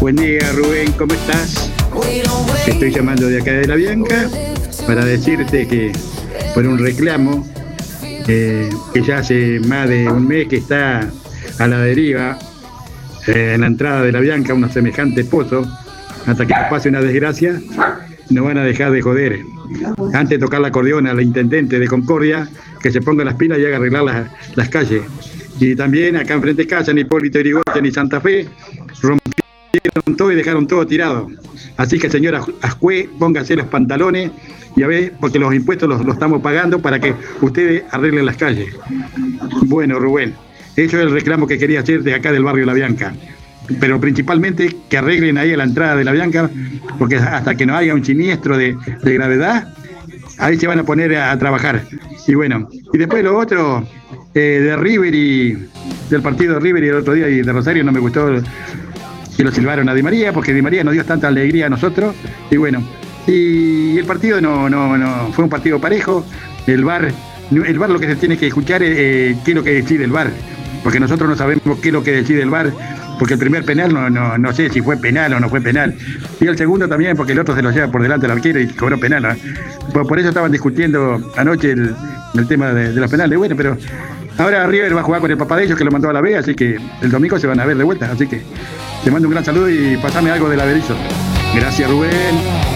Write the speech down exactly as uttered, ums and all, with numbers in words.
Buen día, Rubén, ¿cómo estás? Te estoy llamando de acá de La Bianca para decirte que por un reclamo eh, que ya hace más de un mes que está a la deriva eh, en la entrada de La Bianca, unos semejantes pozos, hasta que nos pase una desgracia, no van a dejar de joder. Antes de tocar la acordeón a la intendente de Concordia, que se ponga las pilas y haga arreglar las, las calles. Y también acá enfrente de casa, en Hipólito Yrigoyen y Santa Fe, rompieron todo y dejaron todo tirado. Así que, señora Ascue, póngase los pantalones y a ver, porque los impuestos los, los estamos pagando para que ustedes arreglen las calles. Bueno, Rubén, eso es el reclamo que quería hacer de acá del barrio La Bianca. Pero principalmente que arreglen ahí a la entrada de La Bianca, porque hasta que no haya un siniestro de, de gravedad, ahí se van a poner a, a trabajar. Y bueno, y después lo otro, eh, de River y del partido de River y el otro día y de Rosario, no me gustó que lo silbaron a Di María, porque Di María nos dio tanta alegría a nosotros. Y bueno, y el partido no, no, no fue un partido parejo. El V A R, el V A R lo que se tiene que escuchar es eh, qué es lo que decide el V A R, porque nosotros no sabemos qué es lo que decide el V A R, porque el primer penal no, no, no sé si fue penal o no fue penal, y el segundo también, porque el otro se lo lleva por delante el arquero y cobró penal, ¿no? Por, por eso estaban discutiendo anoche el, el tema de, de los penales. Bueno, pero ahora River va a jugar con el papá de ellos, que lo mandó a la B, así que el domingo se van a ver de vuelta. Así que te mando un gran saludo y pasame algo del Averizo. Gracias, Rubén.